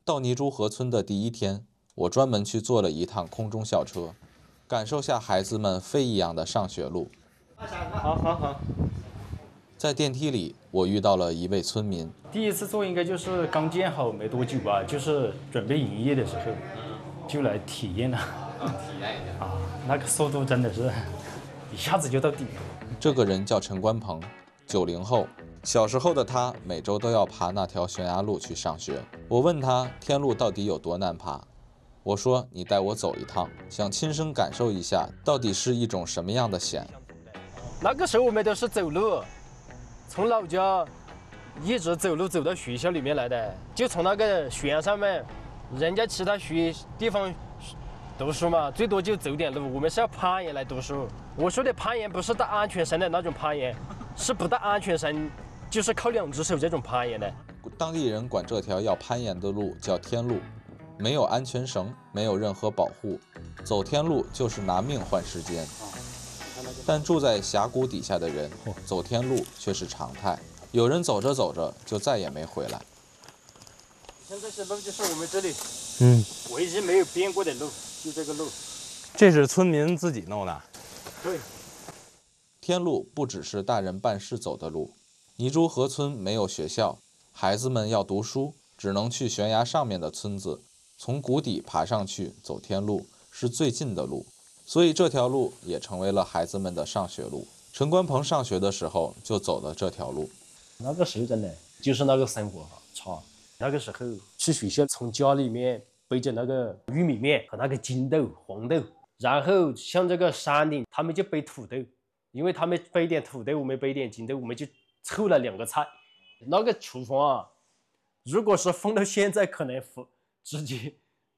到泥珠河村的第1天，我专门去坐了一趟空中校车，感受下孩子们飞一样的上学路。 好。 在电梯里，我遇到了一位村民。 第一次做应该就是刚建好没多久吧，就是准备营业的时候，就来体验了。那个速度真的是一下子就到底了。 这个人叫陈关鹏，90后。小时候的他每周都要爬那条悬崖路去上学。我问他天路到底有多难爬，我说你带我走一趟，想亲身感受一下到底是一种什么样的险。 那个时候我们都是走路，从老家一直走路走到学校里面来的，就从那个悬崖上面，人家其他地方读书嘛，最多就走点路，我们是要攀岩来读书。我说的攀岩不是带安全绳的那种攀岩，是不带安全绳，就是靠2只手这种攀岩的。 当地人管这条要攀岩的路叫天路，没有安全绳，没有任何保护，走天路就是拿命换时间。但住在峡谷底下的人，走天路却是常态。有人走着走着就再也没回来。 现在这路就是我们这里，唯一没有变过的路，就这个路。 这是村民自己弄的。 对。 天路不只是大人办事走的路，泥珠河村没有学校，孩子们要读书，只能去悬崖上面的村子，从谷底爬上去走天路是最近的路，所以这条路也成为了孩子们的上学路。陈关鹏上学的时候就走了这条路。 那个时候真的就是那个生活差，那个时候去学校，从家里面背着那个玉米面和那个金豆、黄豆，然后像这个山里他们就背土豆，因为他们背点土豆，我们背点金豆，我们就凑了2个菜。那个厨房啊，如果是放到现在，可能直接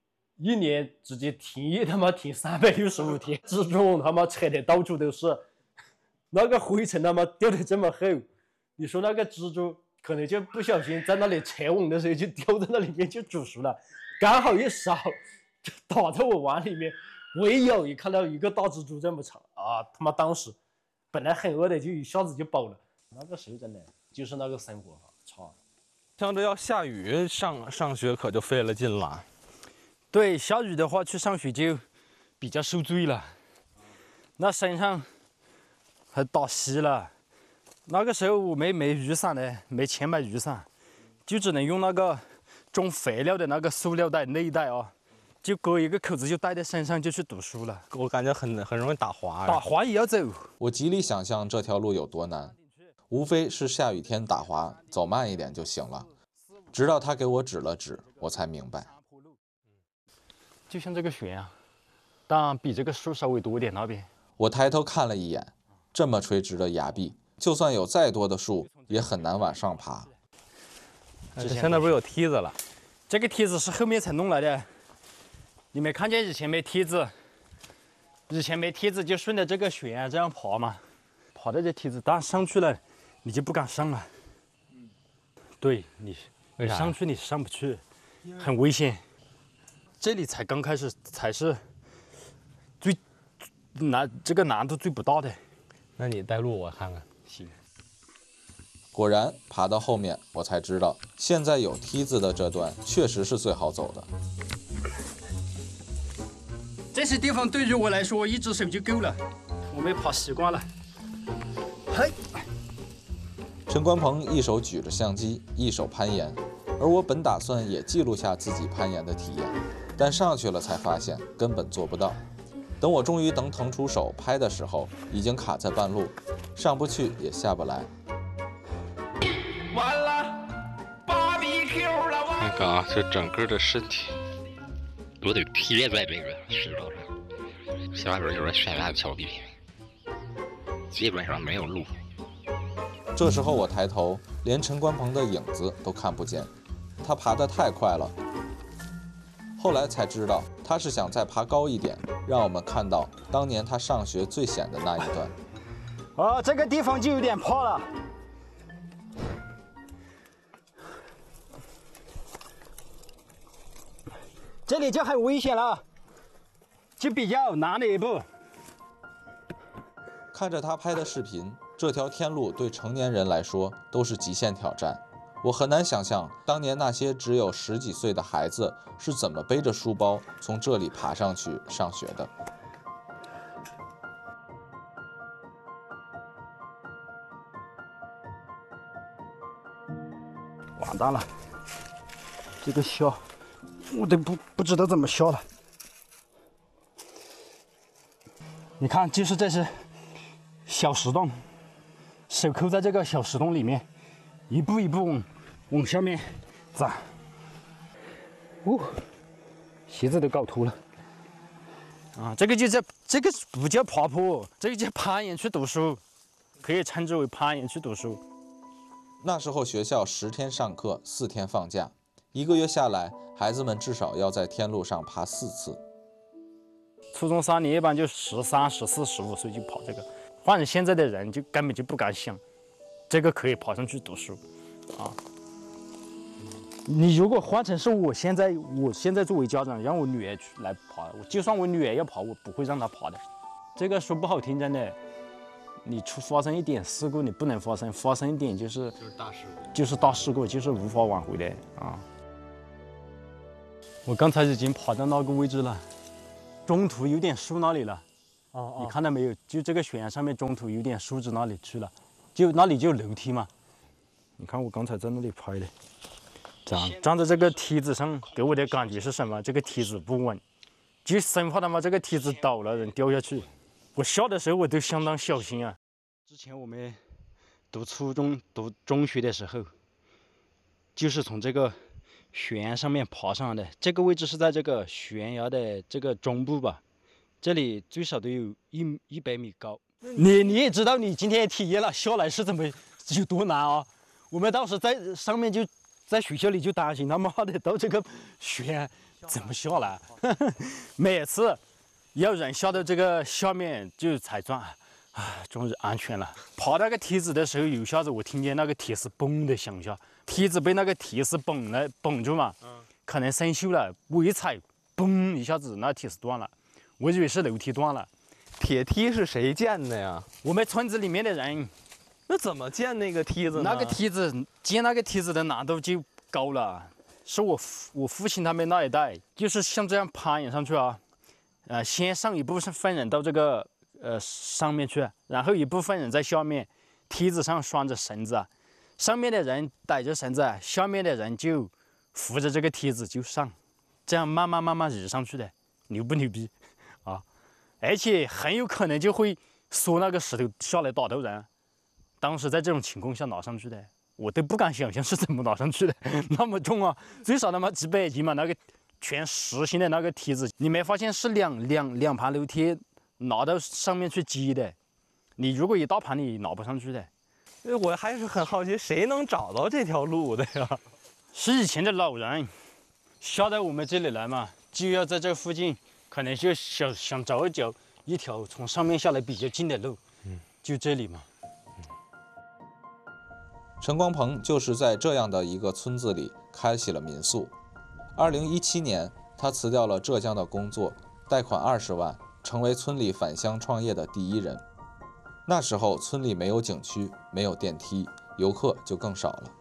1年直接停业，他妈停365天，蜘蛛他妈扯得到处都是，那个灰尘他妈掉得这么厚，你说那个蜘蛛可能就不小心在那里扯网的时候就掉在那里面就煮熟了，刚好一烧就打在我碗里面，我一咬一看到一个大蜘蛛这么长啊，他妈当时本来很饿的就一下子就饱了。那个时候真的就是那个生活差。 像这要下雨上学可就费了劲了。 对，下雨的话去上学就比较受罪了，那身上还打湿了。那个时候我们没雨伞的，没钱买雨伞，就只能用那个装肥料的那个塑料袋内袋啊，就割一个口子就带在身上就去读书了。 我感觉很容易打滑。 打滑也要走。 我极力想象这条路有多难，无非是下雨天打滑，走慢一点就行了。直到他给我指了指，我才明白。 就像这个悬崖，但比这个树稍微多一点那边。 我抬头看了一眼，这么垂直的崖壁，就算有再多的树，也很难往上爬。 现在不是有梯子了？ 这个梯子是后面才弄来的。你没看见以前没梯子？以前没梯子就顺着这个悬崖这样爬嘛，爬到这梯子，但上去了你就不敢上了。对你上去你上不去，很危险。这里才刚开始，才是这个难度最不大的。 那你带路我看看。 行。 果然爬到后面，我才知道现在有梯子的这段确实是最好走的。 这些地方对于我来说1只手就够了，我们爬习惯了。嘿。 陈关鹏一手举着相机，一手攀岩，而我本打算也记录下自己攀岩的体验，但上去了才发现根本做不到。等我终于腾出手拍的时候，已经卡在半路，上不去也下不来。 完了，BBQ了！ 你看啊，这整个的身体都得贴在这个石头上，下边就是悬崖峭壁，基本上没有路。 这时候我抬头，连陈关鹏的影子都看不见，他爬得太快了。后来才知道，他是想再爬高一点，让我们看到当年他上学最险的那一段。 这个地方就有点怕了。这里就很危险了，就比较难的一步。 看着他拍的视频，这条天路对成年人来说都是极限挑战， 我很难想象当年那些只有10几岁的孩子是怎么背着书包从这里爬上去上学的。 完蛋了，这个下我都不知道怎么下了。你看，就是这是小石洞，手扣在这个小石洞里面，一步一步往下面长。鞋子都搞脱了。啊，这个不叫爬坡，这个叫攀岩去读书，可以称之为攀岩去读书。 那时候学校10天上课，4天放假，1个月下来，孩子们至少要在天路上爬4次。 初中3年一般就13、14、15岁就跑这个，换成现在的人就根本就不敢想，这个可以爬上去读书，啊。你如果换成是我现在作为家长让我女儿来爬，就算我女儿要爬，我不会让她爬的。这个说不好听，真的。你发生一点事故，你不能发生一点就是大事故，就是无法挽回的啊！我刚才已经爬到那个位置了，中途有点树那里了。你看到没有？就这个悬崖上面中途有点树枝那里去了，就那里就楼梯嘛。你看我刚才在那里拍的，站在这个梯子上，给我的感觉是什么？这个梯子不稳，就生怕他妈这个梯子倒了，人掉下去。我下的时候我都相当小心啊。之前我们读初中、读中学的时候，就是从这个悬崖上面爬上来的。这个位置是在这个悬崖的这个中部吧，这里最少都有100米高。你也知道，你今天也体验了下来是怎么有多难啊！我们当时在上面就在学校里就担心他妈的到这个悬崖怎么下来，每次。要人下到这个下面就才转，终于安全了。爬那个梯子的时候，有下子我听见那个铁丝嘣的响下，梯子被那个铁丝绷住嘛，可能生锈了。我一踩，嘣一下子那铁丝断了，我以为是楼梯断了。 铁梯是谁建的呀？ 我们村子里面的人。 那怎么建那个梯子呢？ 建那个梯子的难度就高了，是我父亲他们那一代，就是像这样攀岩上去啊。先上一部分人到这个上面去，然后一部分人在下面，梯子上拴着绳子，上面的人逮着绳子，下面的人就扶着这个梯子就上，这样慢慢移上去的，牛不牛逼啊？而且很有可能就会缩那个石头下来打到人。当时在这种情况下拿上去的，我都不敢想象是怎么拿上去的，那么重啊，最少他妈几百斤嘛，那个。全实心的那个梯子，你没发现是两盘楼梯拿到上面去积的？你如果一大盘你拿不上去的。 我还是很好奇，谁能找到这条路的呀？ 是以前的老人下到我们这里来嘛，就要在这附近，可能就想找一条从上面下来比较近的路，就这里嘛。 陈光鹏就是在这样的一个村子里开起了民宿。2017年，他辞掉了浙江的工作，贷款20万，成为村里返乡创业的第一人。那时候村里没有景区，没有电梯，游客就更少了。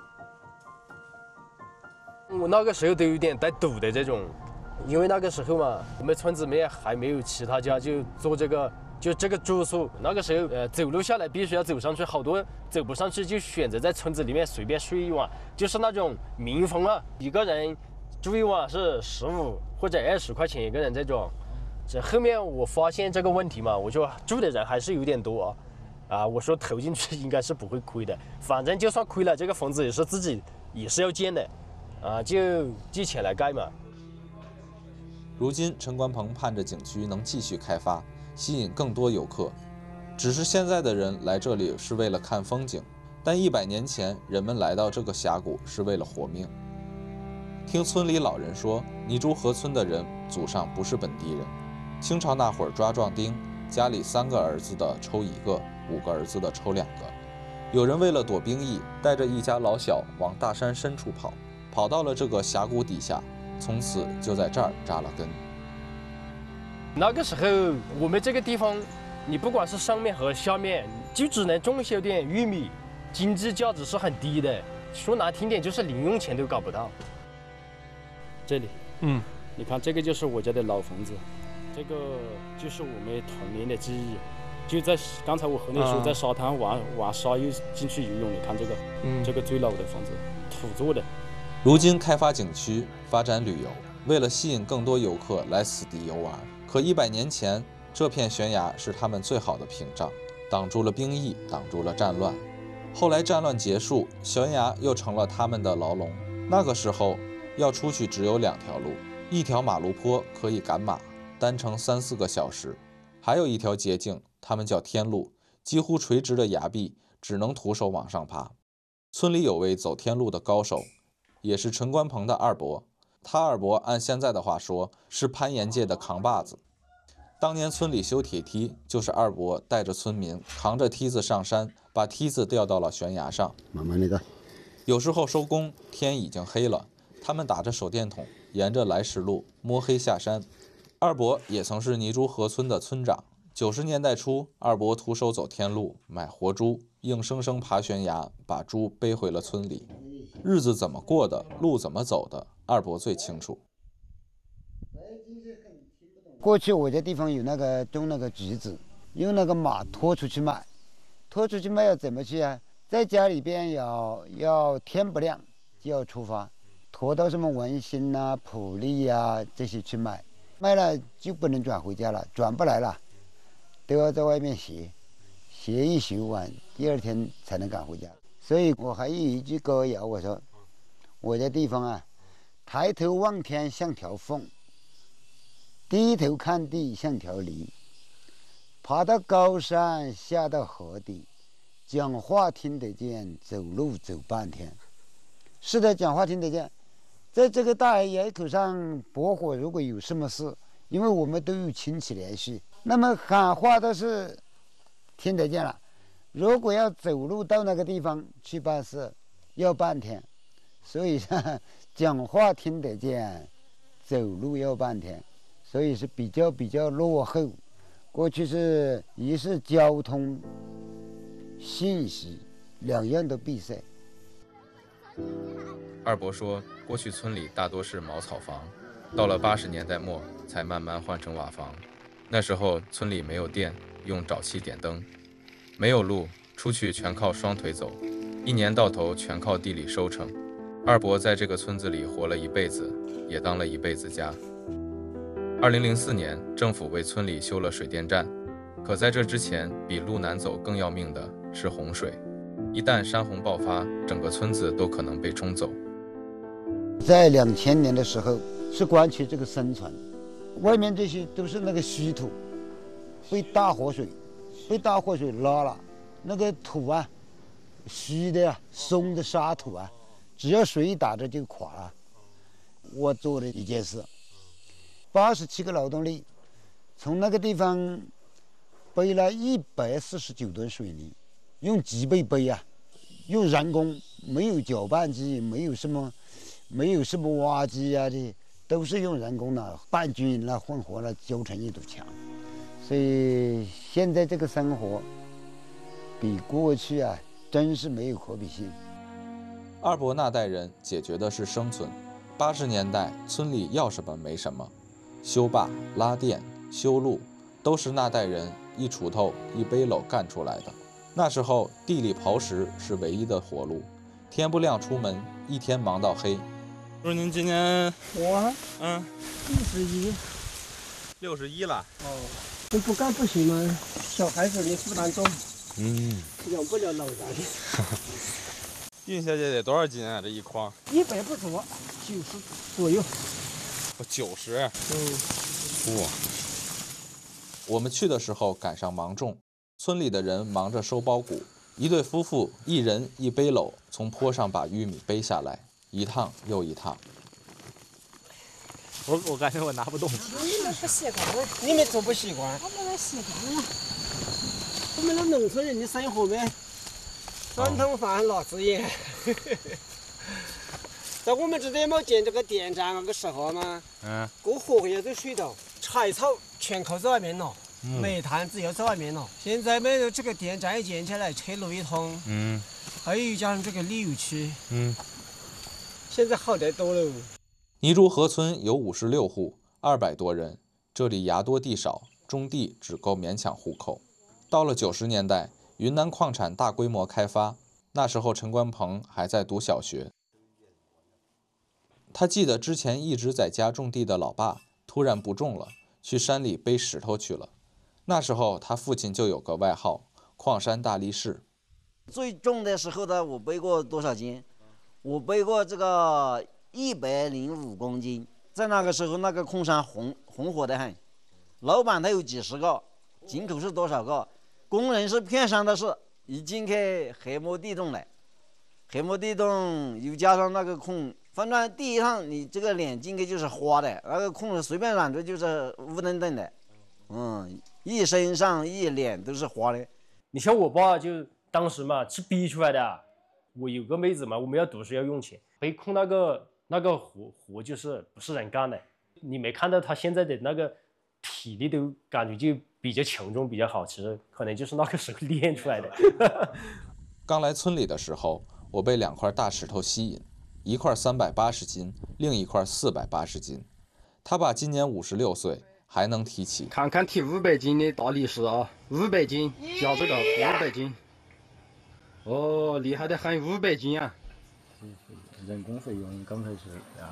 我那个时候都有点带赌的这种，因为那个时候嘛，我们村子里面还没有其他家就做这个住宿。那个时候走路下来必须要走上去，好多走不上去就选择在村子里面随便睡一晚，就是那种民风啊，一个人住一晚是15或者20块钱一个人这种。这后面我发现这个问题嘛，我就住的人还是有点多啊，我说投进去应该是不会亏的，反正就算亏了，这个房子也是自己也是要建的，就借钱来盖嘛。 如今陈光鹏盼着景区能继续开发，吸引更多游客。只是现在的人来这里是为了看风景，但100年前人们来到这个峡谷是为了活命。听村里老人说，泥猪河村的人祖上不是本地人，清朝那会儿抓壮丁，家里3个儿子的抽1个，5个儿子的抽2个。有人为了躲兵役，带着一家老小往大山深处跑到了这个峡谷底下，从此就在这儿扎了根。 那个时候我们这个地方，你不管是上面和下面，就只能种一些点玉米，经济价值是很低的。 说难听点，就是零用钱都搞不到。 这里，你看这个就是我家的老房子，这个就是我们童年的记忆。就在刚才我和你说，在沙滩玩沙又进去游泳，你看这个，这个最老的房子，土做的。 如今开发景区，发展旅游，为了吸引更多游客来此地游玩，可100年前，这片悬崖是他们最好的屏障，挡住了兵役，挡住了战乱。后来战乱结束，悬崖又成了他们的牢笼。那个时候，要出去只有2条路，一条马路坡可以赶马，单程3-4个小时；还有一条捷径，他们叫天路，几乎垂直的崖壁，只能徒手往上爬。村里有位走天路的高手，也是陈官鹏的二伯。他二伯按现在的话说，是攀岩界的扛把子。当年村里修铁梯，就是二伯带着村民扛着梯子上山，把梯子吊到了悬崖上。 慢慢那个。 有时候收工，天已经黑了，他们打着手电筒，沿着来时路摸黑下山。二伯也曾是泥猪河村的村长。90年代初，二伯徒手走天路，买活猪，硬生生爬悬崖，把猪背回了村里。日子怎么过的，路怎么走的，二伯最清楚。 过去我这地方有那个种那个橘子，用那个马拖出去卖，拖出去卖要怎么去啊？在家里边要天不亮就要出发，拖到什么文兴啊、普利啊这些去卖，卖了就不能转回家了，转不来了，都要在外面歇一宿晚，第2天才能赶回家。所以我还有一句歌谣，我说我这地方啊，抬头望天像条凤，低头看地像条梨，爬到高山下到河底，讲话听得见，走路走半天。是的，讲话听得见。在这个大崖口上駁火，如果有什么事，因为我们都有亲戚联系，那么喊话都是听得见了。如果要走路到那个地方去办事，要半天。所以讲话听得见，走路要半天，所以是比较落后。过去一是交通、信息2样都闭塞。 二伯说，过去村里大多是茅草房，到了80年代末才慢慢换成瓦房。那时候村里没有电，用沼气点灯，没有路，出去全靠双腿走，一年到头全靠地里收成。二伯在这个村子里活了一辈子，也当了一辈子家。2004年，政府为村里修了水电站，可在这之前，比路难走更要命的是洪水。一旦山洪爆发，整个村子都可能被冲走。 在2000年的时候，是关于这个生存，外面这些都是那个稀土，被大河水拉了，那个土啊，稀的啊，松的沙土啊，只要水一打着就垮了。我做了一件事，87个劳动力从那个地方背了149吨水泥，用脊背背啊，用人工，没有搅拌机，没有什么挖机啊的，都是用人工的拌均了混合了揪成一堵墙。所以现在这个生活比过去啊，真是没有可比性。 二伯那代人解决的是生存。80年代村里要什么没什么，修坝、拉电、修路，都是那代人一锄头一背篓干出来的。那时候地里刨食是唯一的活路，天不亮出门，一天忙到黑。 不是您今年我 61了。 哦，你不干不行吗？小孩子的负担重，养不了老人。 运下去得多少斤啊？这一筐 100不足，90左右。 90。哇！ 我们去的时候赶上芒种，村里的人忙着收苞谷，一对夫妇一人一背篓从坡上把玉米背下来，一趟又一趟。 我感觉我拿不动。 你们不习惯了，你们都不习惯。我们习惯了。我们那农村人的生活呗，3顿饭拿自己。在我们这里没建这个电站那个时候嘛，过河也在水稻，柴草全靠在外面了，煤炭只有在外面了。现在没有这个电站一建起来，车路一通， 还有加上这个旅游区， 嗯， 现在好得多了。 泥珠河村有56户，200多人，这里崖多地少，种地只够勉强糊口。到了90年代，云南矿产大规模开发，那时候陈观鹏还在读小学。他记得之前一直在家种地的老爸突然不种了，去山里背石头去了。那时候他父亲就有个外号“矿山大力士”。 最重的时候呢，我背过多少斤？我背过这个105公斤。在那个时候，那个矿山红火得很，老板他有几十个，井口是多少个，工人是片山的是，已经去黑摸地洞了，黑摸地洞又加上那个空，反正第一趟你这个脸进去就是花的，那个空随便染着就是乌登登的，一身上一脸都是花的。 你像我爸就当时嘛是逼出来的，我有个妹子嘛，我们要读书要用钱，被控那个活就是不是人干的。你没看到他现在的那个体力都感觉就比较强壮比较好，其实可能就是那个时候练出来的。 刚来村里的时候，我被2块大石头吸引，一块380斤，另一块480斤。他爸今年56岁，还能提起。 看看提500斤的大力士啊，500斤加这个500斤，哦，厉害的很，500斤啊！ 人工费用刚开始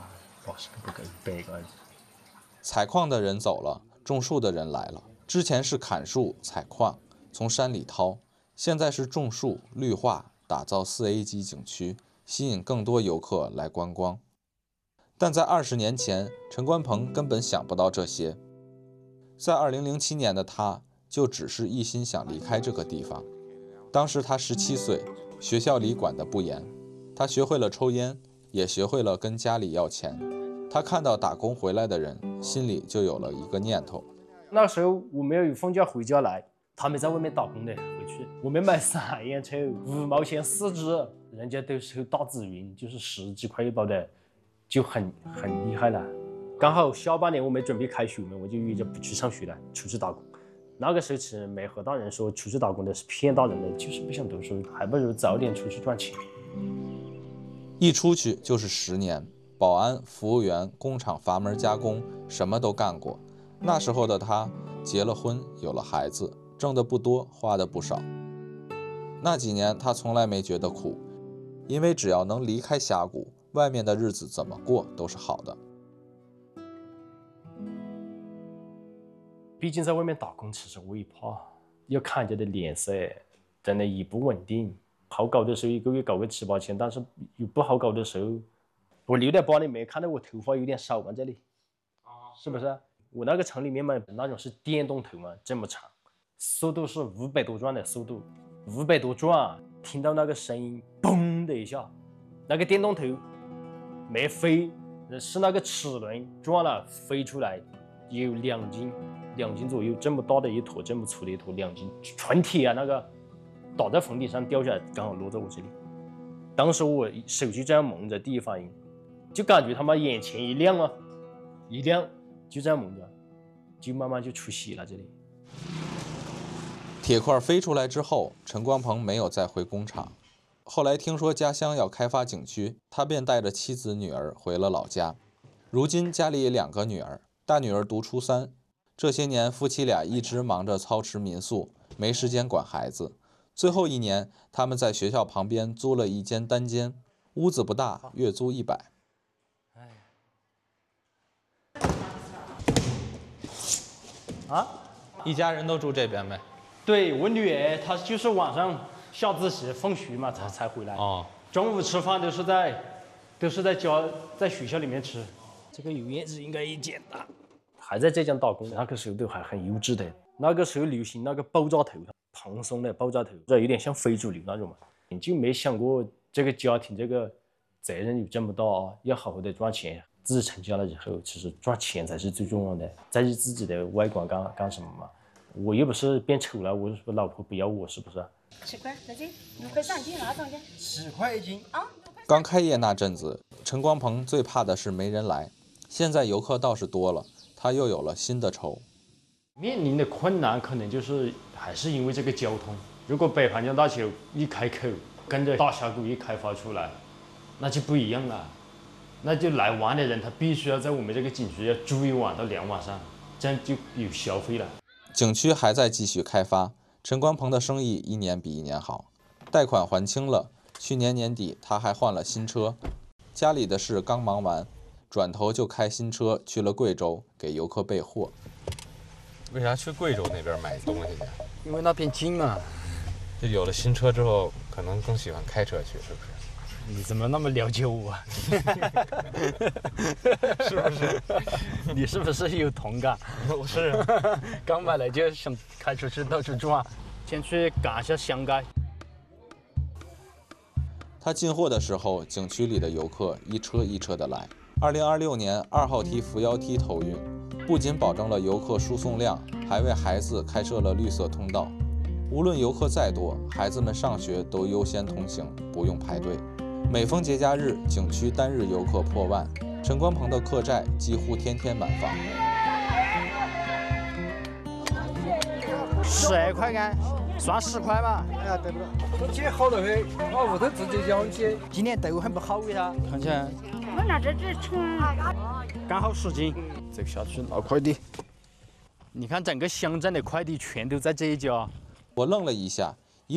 80个不够，100个。 采矿的人走了，种树的人来了。之前是砍树、采矿，从山里掏，现在是种树、绿化，打造4A 级景区，吸引更多游客来观光。但在20年前，陈观鹏根本想不到这些。在2007年的他，就只是一心想离开这个地方。当时他17岁，学校里管得不严，他学会了抽烟，也学会了跟家里要钱。他看到打工回来的人，心里就有了一个念头。 那时候我们要有放假回家来，他们在外面打工的回去，我们买散烟抽5毛钱4支，人家都抽大紫云，就是10几块一包的，就很厉害了。刚好下半年我们准备开学嘛，我就约着不去上学了，出去打工。那个时候其实没和大人说出去打工的是骗大人的，就是不想读书，还不如早点出去赚钱。 一出去就是10年，保安、服务员、工厂阀门加工，什么都干过。那时候的他结了婚，有了孩子，挣得不多，花得不少。那几年他从来没觉得苦，因为只要能离开峡谷，外面的日子怎么过都是好的。 毕竟在外面打工，其实我也怕，要看人家的脸色，真的也不稳定。好搞的时候1个月搞个7、8千，但是有不好搞的时候，我留在包里面，看到我头发有点少嘛，这里，是不是？我那个厂里面嘛，那种是电动头嘛，这么长，速度是500多转的速度，500多转，听到那个声音，嘣的一下，那个电动头没飞，是那个齿轮转了飞出来，有2斤左右，这么大的一坨，这么粗的一坨，2斤，纯铁啊，那个打在坟地上掉下来，刚好落在我这里。当时我手就这样蒙着，第一反应就感觉他妈眼前一亮啊，一亮。就这样蒙着，就慢慢就出血了。这里铁块飞出来之后，陈光鹏没有再回工厂。后来听说家乡要开发景区，他便带着妻子女儿回了老家。如今家里2个女儿，大女儿读初3。这些年夫妻俩一直忙着操持民宿，没时间管孩子。最后1年，他们在学校旁边租了一间单间，屋子不大，月租100。 一家人都住这边呗？ 对，我女儿她就是晚上下自习放学嘛才回来。中午吃饭都是在家在学校里面吃。 这个有院子应该也简单。还在浙江打工，那个时候都还很幼稚的。那个时候流行那个爆炸头，蓬松的爆炸头，这有点像非主流那种嘛。你就没想过这个家庭这个责任有这么大啊，要好好的赚钱。自己成家了以后，其实赚钱才是最重要的，在意自己的外观干什么嘛？我又不是变丑了，我老婆不要我，是不是 ？10块，再见，5块3斤，拿多少钱 ？10块1斤啊！ 刚开业那阵子，陈光鹏最怕的是没人来，现在游客倒是多了，他又有了新的愁。 面临的困难可能就是还是因为这个交通。如果北盘江大桥一开口， 跟着大峡谷一开发出来，那就不一样了。那就来玩的人，他必须要在我们这个景区要住1晚到2晚上，这样就有消费了。 景区还在继续开发，陈光鹏的生意一年比一年好，贷款还清了。去年年底他还换了新车，家里的事刚忙完，转头就开新车去了贵州给游客备货。 为啥去贵州那边买东西去？ 因为那边近嘛。 就有了新车之后，可能更喜欢开车去，是不是？ 你怎么那么了解我啊？ 是不是？ 你是不是有同感？ 我是， 刚买来就想开出去到处转，先去赶一下香街。 他进货的时候，景区里的游客一车一车的来。2026年2号梯扶摇梯投运，不仅保证了游客输送量，还为孩子开设了绿色通道。无论游客再多，孩子们上学都优先通行，不用排队。每逢节假日，景区单日游客破万，陈光鹏的客栈几乎天天满房。 12块干，算10块吧。 哎呀，对不了，这钱好了嘿，我屋头自己养起。 今年都很不好呀，看起来。 我拿这称， 刚好10斤。这个下去拿快递。你看整个乡镇的快递全都在这一家。 我愣了一下，